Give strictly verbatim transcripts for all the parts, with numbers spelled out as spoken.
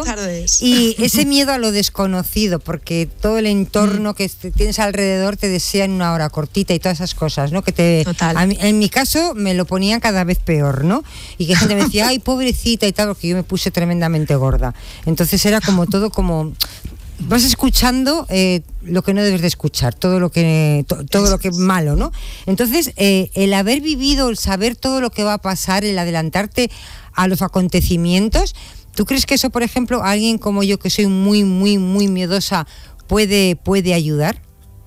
tardes. Y ese miedo a lo desconocido, porque todo el entorno que tienes alrededor te desea en una hora cortita y todas esas cosas, ¿no? Que te, Total. A mí, en mi caso me lo ponían cada vez peor, ¿no? Y que gente me decía, ay, pobrecita y tal, porque yo me puse tremendamente gorda. Entonces era como todo como... Vas escuchando eh, lo que no debes de escuchar, todo lo que to, todo lo que es malo, ¿no? Entonces, eh, el haber vivido, el saber todo lo que va a pasar, el adelantarte a los acontecimientos, ¿tú crees que eso, por ejemplo, a alguien como yo, que soy muy, muy, muy miedosa, puede, puede ayudar?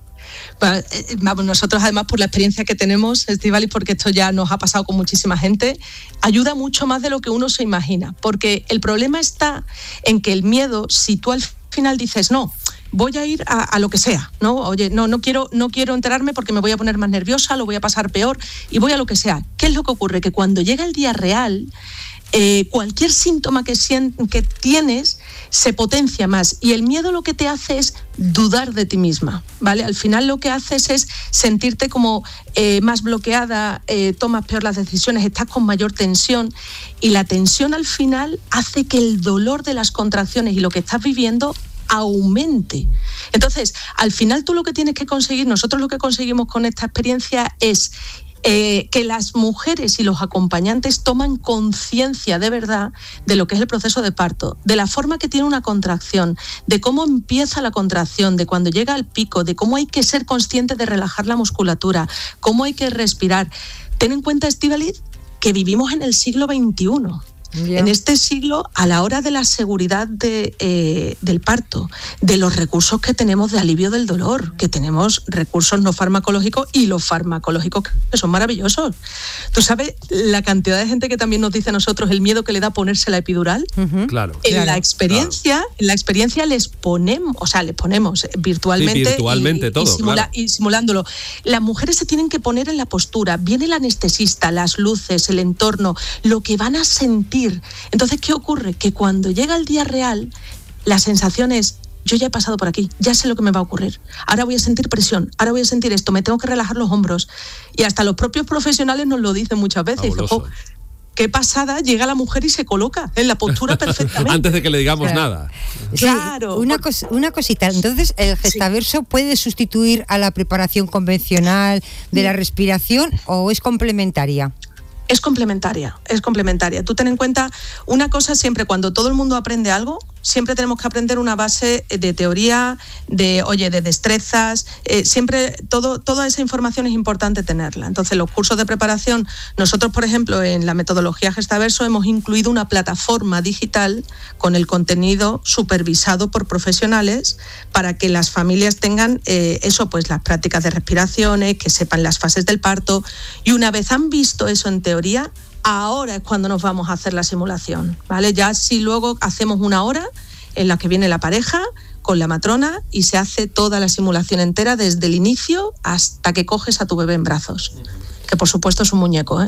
Vamos, nosotros además por la experiencia que tenemos, Estíbaliz, porque esto ya nos ha pasado con muchísima gente, ayuda mucho más de lo que uno se imagina, porque el problema está en que el miedo, si tú al final dices, no, voy a ir a, a lo que sea, ¿no? Oye, no, no quiero, no quiero enterarme porque me voy a poner más nerviosa, lo voy a pasar peor y voy a lo que sea. ¿Qué es lo que ocurre? Que cuando llega el día real, eh, cualquier síntoma que, que tienes se potencia más y el miedo lo que te hace es dudar de ti misma, ¿vale? Al final lo que haces es sentirte como eh, más bloqueada, eh, tomas peor las decisiones, estás con mayor tensión y la tensión al final hace que el dolor de las contracciones y lo que estás viviendo aumente. Entonces, al final tú lo que tienes que conseguir, nosotros lo que conseguimos con esta experiencia es Eh, que las mujeres y los acompañantes toman conciencia de verdad de lo que es el proceso de parto, de la forma que tiene una contracción, de cómo empieza la contracción, de cuando llega al pico, de cómo hay que ser consciente de relajar la musculatura, cómo hay que respirar. Ten en cuenta, Estíbaliz, que vivimos en el siglo veintiuno. Yeah. En este siglo, a la hora de la seguridad de, eh, del parto, de los recursos que tenemos de alivio del dolor, que tenemos recursos no farmacológicos y los farmacológicos que son maravillosos. ¿Tú sabes la cantidad de gente que también nos dice a nosotros el miedo que le da ponerse la epidural? Uh-huh. Claro. En claro, la experiencia, claro. en la experiencia les ponemos, o sea, les ponemos virtualmente, sí, virtualmente y, todo, y, simula, claro. y simulándolo. Las mujeres se tienen que poner en la postura, viene el anestesista, las luces, el entorno, lo que van a sentir. Entonces, ¿qué ocurre? Que cuando llega el día real, la sensación es, yo ya he pasado por aquí, ya sé lo que me va a ocurrir. Ahora voy a sentir presión, ahora voy a sentir esto, me tengo que relajar los hombros. Y hasta los propios profesionales nos lo dicen muchas veces. Dicen, oh, qué pasada, llega la mujer y se coloca en la postura perfectamente. Antes de que le digamos claro. nada. Sí, claro. Una, cos, una cosita, entonces, ¿el gestaverso sí. puede sustituir a la preparación convencional de la respiración o es complementaria? Es complementaria, es complementaria. Tú ten en cuenta una cosa siempre, cuando todo el mundo aprende algo, siempre tenemos que aprender una base de teoría, de, oye, de destrezas, eh, siempre, todo, toda esa información es importante tenerla. Entonces, los cursos de preparación, nosotros, por ejemplo, en la metodología Gestaverso hemos incluido una plataforma digital con el contenido supervisado por profesionales para que las familias tengan eh, eso, pues las prácticas de respiraciones, que sepan las fases del parto, y una vez han visto eso en teoría, ahora es cuando nos vamos a hacer la simulación, ¿vale? Ya si luego hacemos una hora en la que viene la pareja con la matrona y se hace toda la simulación entera desde el inicio hasta que coges a tu bebé en brazos. Que por supuesto es un muñeco, ¿eh?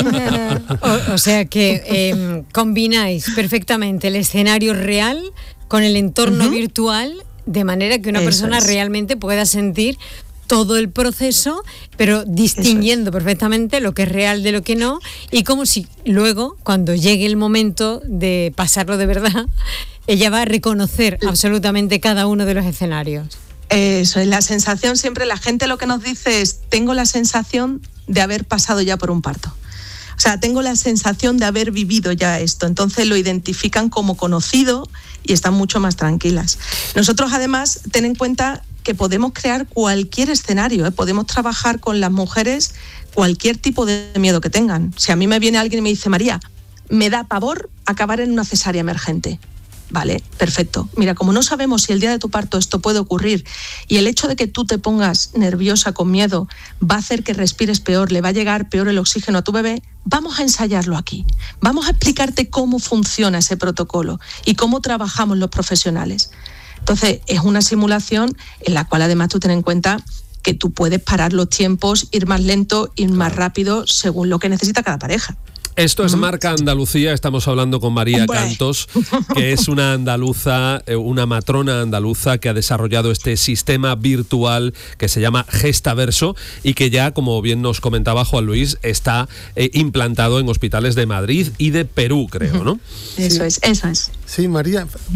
o, o sea que eh, combináis perfectamente el escenario real con el entorno uh-huh. virtual, de manera que una Eso persona es. realmente pueda sentir todo el proceso, pero distinguiendo es. perfectamente lo que es real de lo que no, y como si luego, cuando llegue el momento de pasarlo de verdad, ella va a reconocer absolutamente cada uno de los escenarios. Eso es, la sensación siempre, la gente lo que nos dice es, tengo la sensación de haber pasado ya por un parto. O sea, tengo la sensación de haber vivido ya esto. Entonces lo identifican como conocido y están mucho más tranquilas. Nosotros además, ten en cuenta que podemos crear cualquier escenario, ¿eh? Podemos trabajar con las mujeres cualquier tipo de miedo que tengan. Si a mí me viene alguien y me dice, María, me da pavor acabar en una cesárea emergente. Vale, perfecto. Mira, como no sabemos si el día de tu parto esto puede ocurrir y el hecho de que tú te pongas nerviosa, con miedo, va a hacer que respires peor, le va a llegar peor el oxígeno a tu bebé, vamos a ensayarlo aquí. Vamos a explicarte cómo funciona ese protocolo y cómo trabajamos los profesionales. Entonces, es una simulación en la cual además tú ten en cuenta que tú puedes parar los tiempos, ir más lento, ir más rápido, según lo que necesita cada pareja. Esto es Marca Andalucía, estamos hablando con María Hombre. Cantos, que es una andaluza, una matrona andaluza que ha desarrollado este sistema virtual que se llama Gestaverso y que ya, como bien nos comentaba Juan Luis, está eh, implantado en hospitales de Madrid y de Perú, creo, ¿no? Eso sí. es, eso es. Sí, María,